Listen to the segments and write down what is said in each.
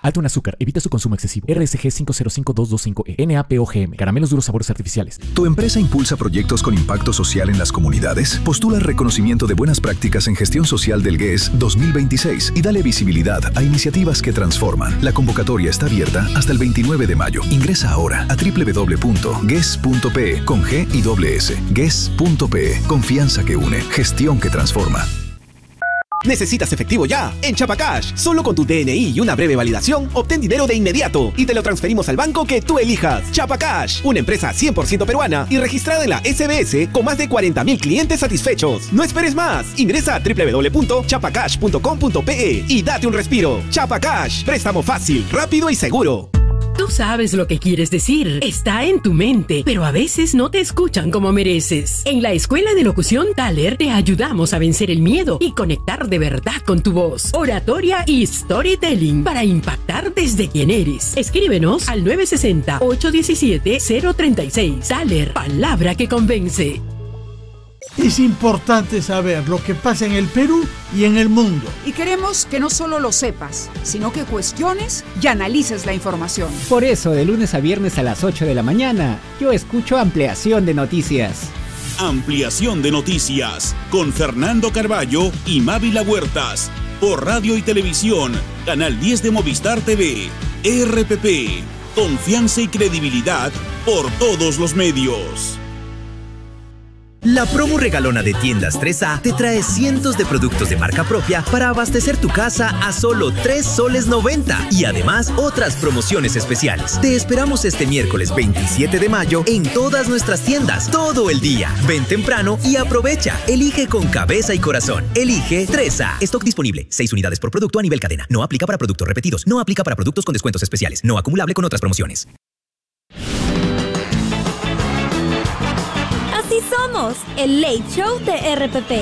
Alto en azúcar, evita su consumo excesivo. RSG 505225E, NAPOGM, caramelos duros sabores artificiales. ¿Tu empresa impulsa proyectos con impacto social en las comunidades? Postula el reconocimiento de buenas prácticas en gestión social del GES 2026 y dale visibilidad a iniciativas que transforman. La convocatoria está abierta hasta el 29 de mayo. Ingresa ahora a www.ges.pe con G y doble S. GES.pe. Confianza que une. Gestión que transforma. ¿Necesitas efectivo ya? En Chapacash, solo con tu DNI y una breve validación, obtén dinero de inmediato y te lo transferimos al banco que tú elijas. Chapacash, una empresa 100% peruana y registrada en la SBS con más de 40.000 clientes satisfechos. No esperes más. Ingresa a www.chapacash.com.pe y date un respiro. Chapacash, préstamo fácil, rápido y seguro. Tú sabes lo que quieres decir, está en tu mente, pero a veces no te escuchan como mereces. En la Escuela de Locución Thaler te ayudamos a vencer el miedo y conectar de verdad con tu voz. Oratoria y storytelling para impactar desde quien eres. Escríbenos al 960-817-036. Thaler, palabra que convence. Es importante saber lo que pasa en el Perú y en el mundo. Y queremos que no solo lo sepas, sino que cuestiones y analices la información. Por eso, de lunes a viernes a las 8 de la mañana, yo escucho Ampliación de Noticias. Ampliación de Noticias, con Fernando Carballo y Mávila Huertas, por radio y televisión, Canal 10 de Movistar TV, RPP, confianza y credibilidad por todos los medios. La promo regalona de Tiendas 3A te trae cientos de productos de marca propia para abastecer tu casa a solo 3 soles 90 y además otras promociones especiales. Te esperamos este miércoles 27 de mayo en todas nuestras tiendas, todo el día. Ven temprano y aprovecha. Elige con cabeza y corazón. Elige 3A. Stock disponible. 6 unidades por producto a nivel cadena. No aplica para productos repetidos. No aplica para productos con descuentos especiales. No acumulable con otras promociones. Así somos, el Late Show de RPP.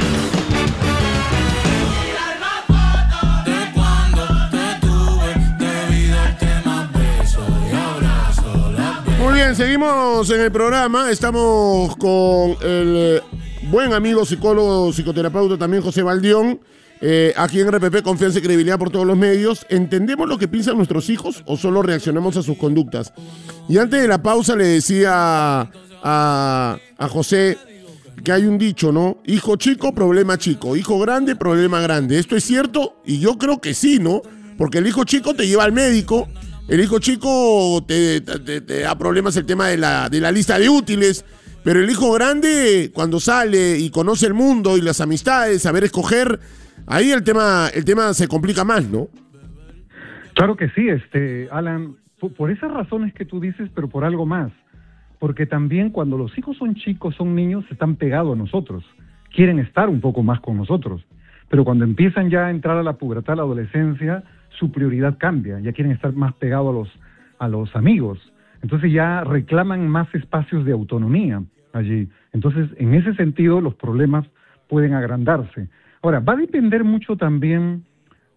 Muy bien, seguimos en el programa. Estamos con el buen amigo psicólogo, psicoterapeuta también, José Baldión. Aquí en RPP, confianza y credibilidad por todos los medios. ¿Entendemos lo que piensan nuestros hijos o solo reaccionamos a sus conductas? Y antes de la pausa le decía a José que hay un dicho, ¿no? Hijo chico, problema chico. Hijo grande, problema grande. ¿Esto es cierto? Y yo creo que sí, ¿no? Porque el hijo chico te lleva al médico, el hijo chico te da problemas el tema de la lista de útiles, pero el hijo grande, cuando sale y conoce el mundo y las amistades, saber escoger, ahí el tema se complica más, ¿no? Claro que sí, Alan, por esas razones que tú dices, pero por algo más. Porque también cuando los hijos son chicos, son niños, están pegados a nosotros, quieren estar un poco más con nosotros. Pero cuando empiezan ya a entrar a la pubertad, a la adolescencia, su prioridad cambia, ya quieren estar más pegados a los amigos. Entonces ya reclaman más espacios de autonomía allí. Entonces, en ese sentido, los problemas pueden agrandarse. Ahora, va a depender mucho también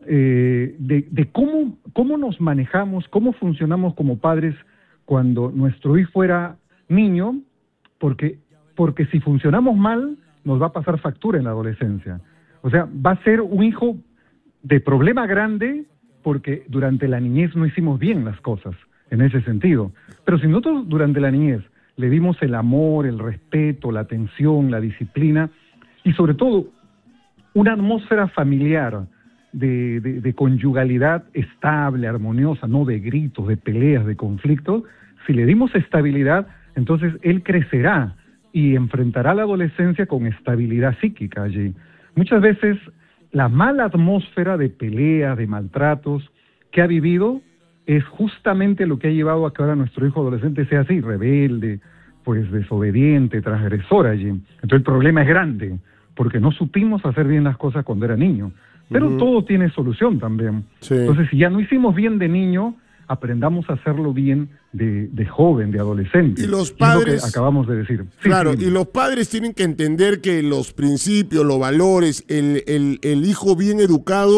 de cómo nos manejamos, cómo funcionamos como padres cuando nuestro hijo era niño, porque si funcionamos mal, nos va a pasar factura en la adolescencia. O sea, va a ser un hijo de problema grande porque durante la niñez no hicimos bien las cosas, en ese sentido. Pero si nosotros durante la niñez le dimos el amor, el respeto, la atención, la disciplina y sobre todo una atmósfera familiar de conyugalidad estable, armoniosa, no de gritos, de peleas, de conflictos, si le dimos estabilidad, entonces él crecerá y enfrentará la adolescencia con estabilidad psíquica allí. Muchas veces la mala atmósfera de peleas, de maltratos que ha vivido es justamente lo que ha llevado a que ahora nuestro hijo adolescente sea así, rebelde, pues desobediente, transgresor allí. Entonces el problema es grande, porque no supimos hacer bien las cosas cuando era niño. Pero todo tiene solución también. Sí. Entonces, si ya no hicimos bien de niño, aprendamos a hacerlo bien de joven, de adolescente. Y los padres, es lo que acabamos de decir. Sí, claro, sí. Y los padres tienen que entender que los principios, los valores, el hijo bien educado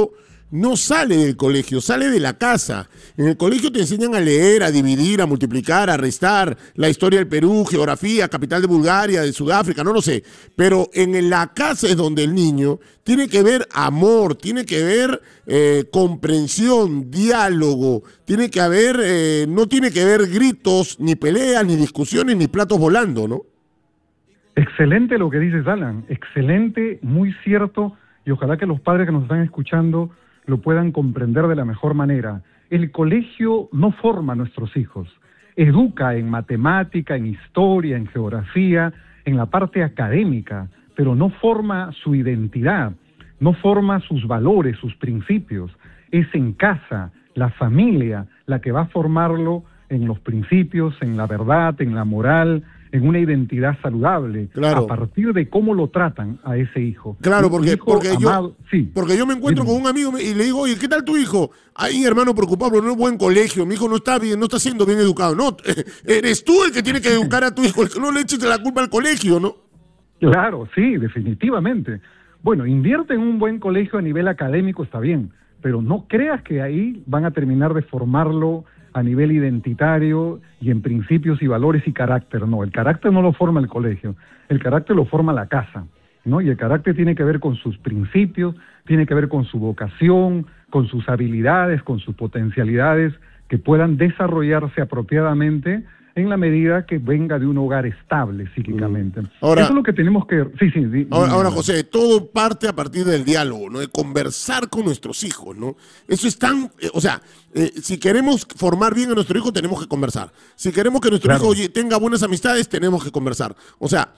no sale del colegio, sale de la casa. En el colegio te enseñan a leer, a dividir, a multiplicar, a restar, la historia del Perú, geografía, capital de Bulgaria, de Sudáfrica, no lo sé. Pero en la casa es donde el niño tiene que ver amor, tiene que ver comprensión, diálogo, tiene que haber, no tiene que haber gritos, ni peleas, ni discusiones, ni platos volando, ¿no? Excelente lo que dices, Alan, excelente, muy cierto, y ojalá que los padres que nos están escuchando lo puedan comprender de la mejor manera. El colegio no forma a nuestros hijos, educa en matemática, en historia, en geografía, en la parte académica, pero no forma su identidad, no forma sus valores, sus principios. Es en casa, la familia, la que va a formarlo en los principios, en la verdad, en la moral, en una identidad saludable, claro, a partir de cómo lo tratan a ese hijo. Claro, porque sí. yo me encuentro con un amigo y le digo, oye, ¿qué tal tu hijo? Ay, hermano, preocupado, pero no es buen colegio, mi hijo no está bien, no está siendo bien educado. No, eres tú el que tiene que educar a tu hijo, no le eches la culpa al colegio, ¿no? Claro, sí, definitivamente. Bueno, invierte en un buen colegio a nivel académico, está bien, pero no creas que ahí van a terminar de formarlo a nivel identitario y en principios y valores y carácter. No, el carácter no lo forma el colegio, el carácter lo forma la casa, ¿no? Y el carácter tiene que ver con sus principios, tiene que ver con su vocación, con sus habilidades, con sus potencialidades que puedan desarrollarse apropiadamente en la medida que venga de un hogar estable psíquicamente. Ahora, eso es lo que tenemos que... Ahora, José, todo parte a partir del diálogo, ¿no? De conversar con nuestros hijos, ¿no? Eso es tan... si queremos formar bien a nuestro hijo, tenemos que conversar. Si queremos que nuestro hijo tenga buenas amistades, tenemos que conversar. O sea,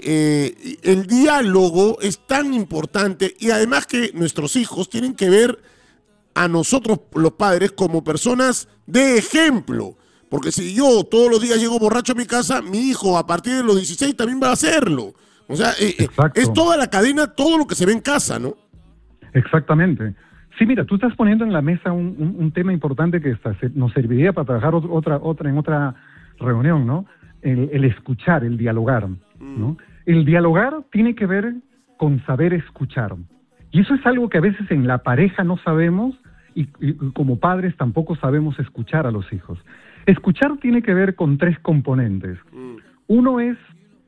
el diálogo es tan importante y además que nuestros hijos tienen que ver a nosotros, los padres, como personas de ejemplo. Porque si yo todos los días llego borracho a mi casa, mi hijo a partir de los 16 también va a hacerlo. O sea, es toda la cadena, todo lo que se ve en casa, ¿no? Exactamente. Sí, mira, tú estás poniendo en la mesa un tema importante que nos serviría para trabajar en otra reunión, ¿no? El escuchar, el dialogar, ¿no? El dialogar tiene que ver con saber escuchar. Y eso es algo que a veces en la pareja no sabemos y como padres tampoco sabemos escuchar a los hijos. Escuchar tiene que ver con 3 componentes. Uno es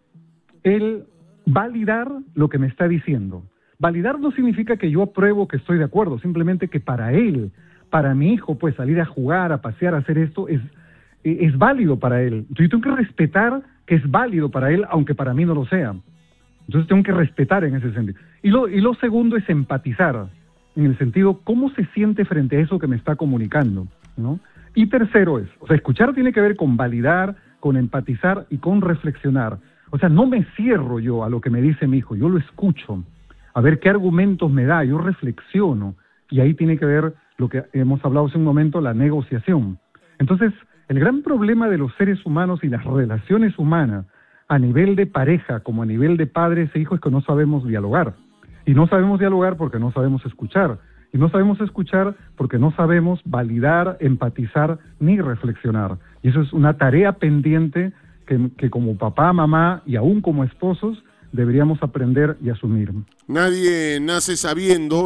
el validar lo que me está diciendo. Validar no significa que yo apruebo, que estoy de acuerdo, simplemente que para él, para mi hijo, pues salir a jugar, a pasear, a hacer esto, es válido para él. Entonces yo tengo que respetar que es válido para él, aunque para mí no lo sea. Entonces tengo que respetar en ese sentido. Y lo segundo es empatizar, en el sentido, ¿cómo se siente frente a eso que me está comunicando?, ¿no? Y tercero escuchar tiene que ver con validar, con empatizar y con reflexionar. O sea, no me cierro yo a lo que me dice mi hijo, yo lo escucho, a ver qué argumentos me da, yo reflexiono, y ahí tiene que ver lo que hemos hablado hace un momento, la negociación. Entonces, el gran problema de los seres humanos y las relaciones humanas, a nivel de pareja como a nivel de padres e hijos, es que no sabemos dialogar. Y no sabemos dialogar porque no sabemos escuchar. Y no sabemos escuchar porque no sabemos validar, empatizar ni reflexionar. Y eso es una tarea pendiente que como papá, mamá y aún como esposos deberíamos aprender y asumir. Nadie nace sabiendo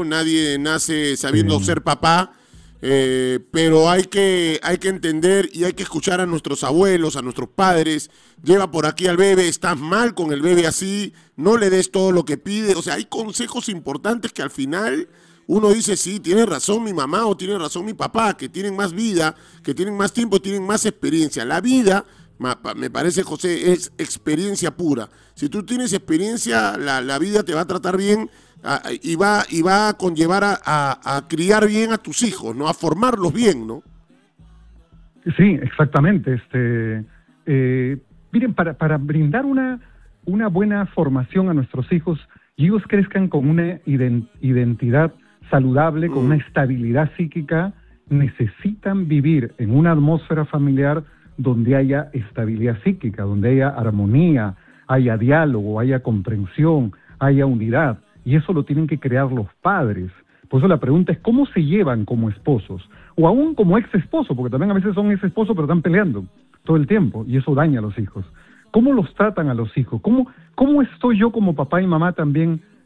ser papá, pero hay que entender y hay que escuchar a nuestros abuelos, a nuestros padres. Lleva por aquí al bebé, estás mal con el bebé así, no le des todo lo que pide. O sea, hay consejos importantes que al final... Uno dice, sí, tiene razón mi mamá o tiene razón mi papá, que tienen más vida, que tienen más tiempo, tienen más experiencia. La vida, me parece, José, es experiencia pura. Si tú tienes experiencia, la vida te va a tratar bien y va a conllevar a criar bien a tus hijos, ¿no? A formarlos bien, ¿no? Sí, exactamente. Miren, para brindar una buena formación a nuestros hijos y ellos crezcan con una identidad saludable, con una estabilidad psíquica, necesitan vivir en una atmósfera familiar donde haya estabilidad psíquica, donde haya armonía, haya diálogo, haya comprensión, haya unidad. Y eso lo tienen que crear los padres. Por eso la pregunta es, ¿cómo se llevan como esposos? O aún como ex esposo, porque también a veces son ex esposos, pero están peleando todo el tiempo, y eso daña a los hijos. ¿Cómo los tratan a los hijos? ¿Cómo estoy yo como papá y mamá también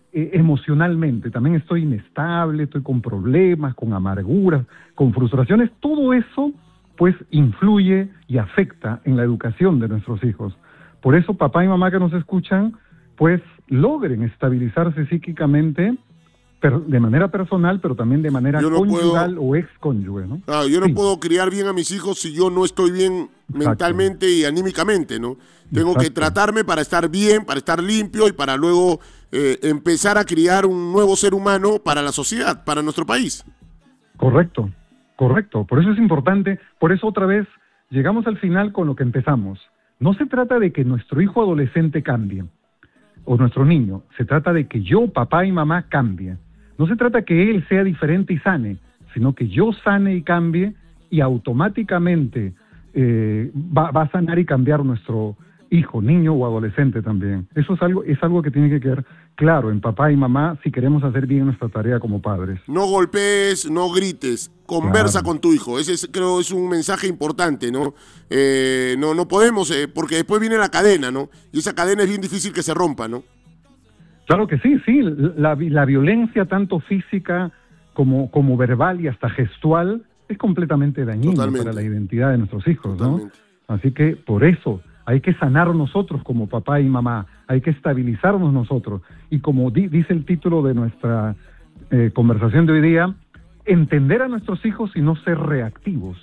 emocionalmente, también estoy inestable, estoy con problemas, con amarguras, con frustraciones. Todo eso pues influye y afecta en la educación de nuestros hijos. Por eso papá y mamá que nos escuchan pues logren estabilizarse psíquicamente de manera personal, pero también de manera conyugal o excónyuge, ¿no? Yo no puedo criar bien a mis hijos si yo no estoy bien mentalmente y anímicamente, ¿no? Tengo que tratarme para estar bien, para estar limpio y para luego empezar a criar un nuevo ser humano para la sociedad, para nuestro país. Correcto. Por eso es importante, por eso otra vez llegamos al final con lo que empezamos. No se trata de que nuestro hijo adolescente cambie, o nuestro niño, se trata de que yo, papá y mamá, cambie. No se trata que él sea diferente y sane, sino que yo sane y cambie y automáticamente va a sanar y cambiar nuestro hijo, niño o adolescente también. Eso es algo que tiene que quedar claro en papá y mamá si queremos hacer bien nuestra tarea como padres. No golpees, no grites, conversa con tu hijo. Ese creo es un mensaje importante, ¿no? No podemos, porque después viene la cadena, ¿no? Y esa cadena es bien difícil que se rompa, ¿no? Claro que sí. La violencia tanto física como verbal y hasta gestual es completamente dañina para la identidad de nuestros hijos, ¿no? Así que por eso hay que sanar nosotros como papá y mamá, hay que estabilizarnos nosotros. Y como dice el título de nuestra conversación de hoy día, entender a nuestros hijos y no ser reactivos.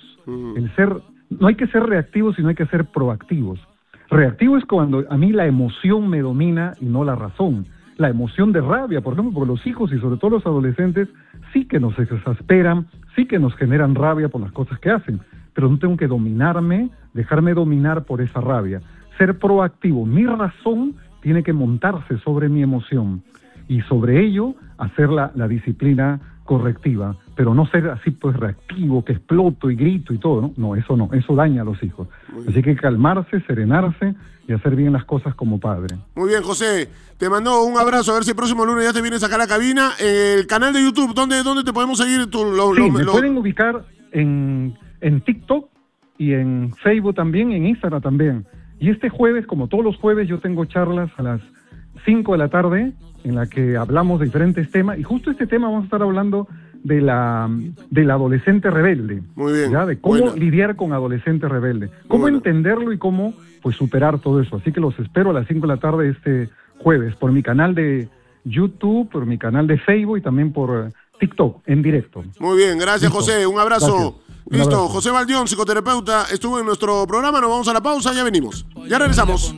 No hay que ser reactivos, sino hay que ser proactivos. Reactivo es cuando a mí la emoción me domina y no la razón. La emoción de rabia, por ejemplo, por los hijos y sobre todo los adolescentes, sí que nos exasperan, sí que nos generan rabia por las cosas que hacen, pero no tengo que dejarme dominar por esa rabia. Ser proactivo, mi razón tiene que montarse sobre mi emoción y sobre ello hacer la disciplina correctiva, pero no ser así pues reactivo, que exploto y grito y todo, ¿no? No, eso daña a los hijos. Así que calmarse, serenarse y hacer bien las cosas como padre. Muy bien, José, te mando un abrazo, a ver si el próximo lunes ya te vienes acá a la cabina. El canal de YouTube, ¿dónde te podemos seguir? Me pueden ubicar en TikTok y en Facebook también, en Instagram también. Y este jueves, como todos los jueves, yo tengo charlas a las 5 de la tarde en la que hablamos de diferentes temas, y justo este tema vamos a estar hablando del adolescente rebelde. Muy bien. ¿Ya? De cómo lidiar con adolescente rebelde, cómo entenderlo y cómo pues superar todo eso. Así que los espero a las 5 de la tarde este jueves por mi canal de YouTube, por mi canal de Facebook y también por TikTok en directo. Muy bien, gracias. ¿Listo? José, un abrazo. Gracias. Listo, José Valdión, psicoterapeuta, estuvo en nuestro programa, nos vamos a la pausa, ya venimos. Ya regresamos.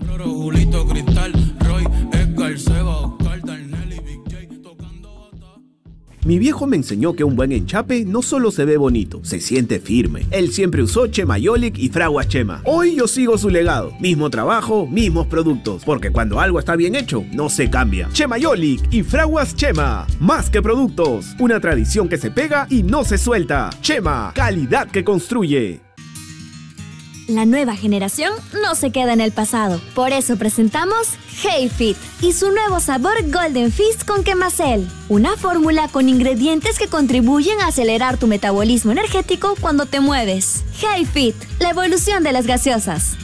Mi viejo me enseñó que un buen enchape no solo se ve bonito, se siente firme. Él siempre usó Chemayolic y Fraguas Chema. Hoy yo sigo su legado. Mismo trabajo, mismos productos. Porque cuando algo está bien hecho, no se cambia. Chemayolic y Fraguas Chema. Más que productos. Una tradición que se pega y no se suelta. Chema, calidad que construye. La nueva generación no se queda en el pasado. Por eso presentamos Hey Fit y su nuevo sabor Golden Fizz con Quemacel. Una fórmula con ingredientes que contribuyen a acelerar tu metabolismo energético cuando te mueves. Hey Fit, la evolución de las gaseosas.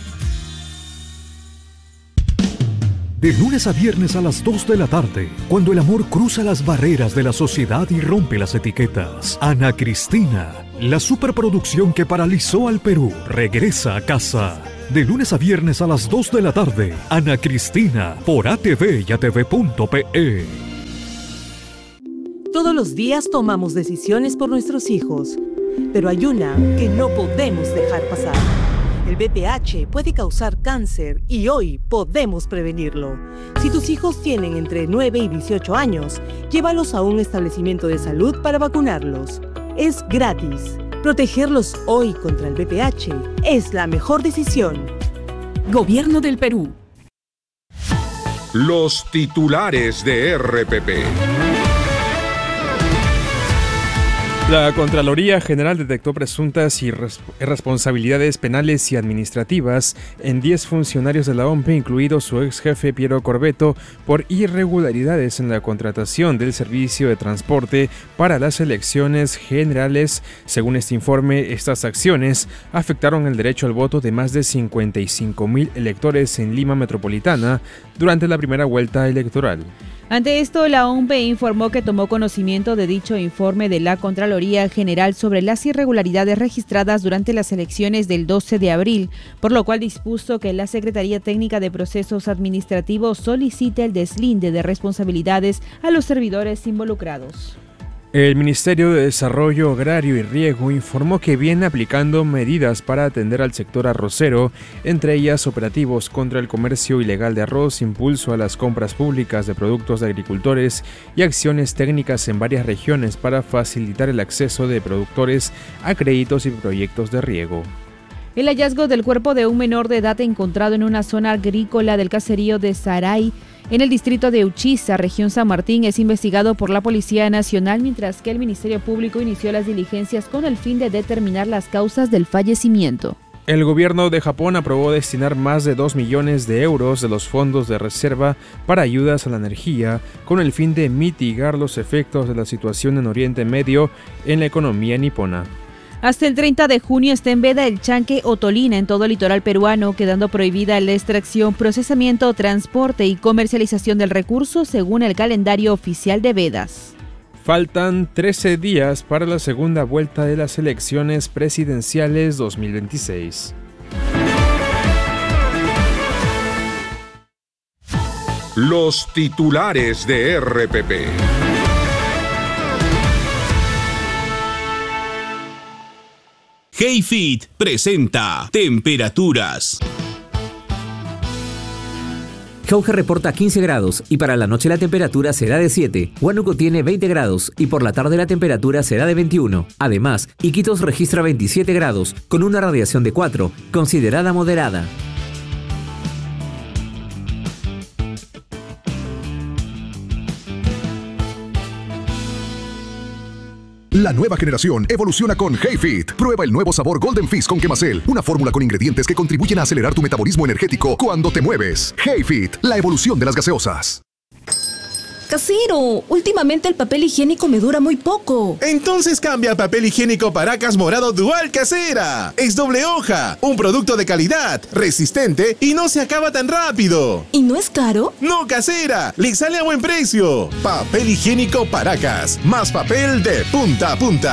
De lunes a viernes a las 2 de la tarde, cuando el amor cruza las barreras de la sociedad y rompe las etiquetas, Ana Cristina, la superproducción que paralizó al Perú, regresa a casa. De lunes a viernes a las 2 de la tarde, Ana Cristina, por ATV y ATV.pe. Todos los días tomamos decisiones por nuestros hijos, pero hay una que no podemos dejar pasar. El VPH puede causar cáncer y hoy podemos prevenirlo. Si tus hijos tienen entre 9 y 18 años, llévalos a un establecimiento de salud para vacunarlos. Es gratis. Protegerlos hoy contra el VPH es la mejor decisión. Gobierno del Perú. Los titulares de RPP. La Contraloría General detectó presuntas irresponsabilidades penales y administrativas en 10 funcionarios de la OMPE, incluido su ex jefe Piero Corbeto, por irregularidades en la contratación del servicio de transporte para las elecciones generales. Según este informe, estas acciones afectaron el derecho al voto de más de 55,000 electores en Lima Metropolitana durante la primera vuelta electoral. Ante esto, la OMPE informó que tomó conocimiento de dicho informe de la Contraloría General sobre las irregularidades registradas durante las elecciones del 12 de abril, por lo cual dispuso que la Secretaría Técnica de Procesos Administrativos solicite el deslinde de responsabilidades a los servidores involucrados. El Ministerio de Desarrollo Agrario y Riego informó que viene aplicando medidas para atender al sector arrocero, entre ellas operativos contra el comercio ilegal de arroz, impulso a las compras públicas de productos de agricultores y acciones técnicas en varias regiones para facilitar el acceso de productores a créditos y proyectos de riego. El hallazgo del cuerpo de un menor de edad encontrado en una zona agrícola del caserío de Saray, en el distrito de Uchiza, región San Martín, es investigado por la Policía Nacional, mientras que el Ministerio Público inició las diligencias con el fin de determinar las causas del fallecimiento. El gobierno de Japón aprobó destinar más de 2 millones de euros de los fondos de reserva para ayudas a la energía, con el fin de mitigar los efectos de la situación en Oriente Medio en la economía nipona. Hasta el 30 de junio está en veda el chanque otolina en todo el litoral peruano, quedando prohibida la extracción, procesamiento, transporte y comercialización del recurso según el calendario oficial de vedas. Faltan 13 días para la segunda vuelta de las elecciones presidenciales 2026. Los titulares de RPP. HeyFit presenta temperaturas. Jauja reporta 15 grados y para la noche la temperatura será de 7. Huánuco tiene 20 grados y por la tarde la temperatura será de 21. Además, Iquitos registra 27 grados con una radiación de 4, considerada moderada. La nueva generación evoluciona con HeyFit. Prueba el nuevo sabor Golden Fizz con Quemacel, una fórmula con ingredientes que contribuyen a acelerar tu metabolismo energético cuando te mueves. HeyFit, la evolución de las gaseosas. Casero, últimamente el papel higiénico me dura muy poco. Entonces cambia a papel higiénico Paracas Morado Dual Casera. Es doble hoja, un producto de calidad, resistente y no se acaba tan rápido. ¿Y no es caro? No, Casera, le sale a buen precio. Papel higiénico Paracas, más papel de punta a punta.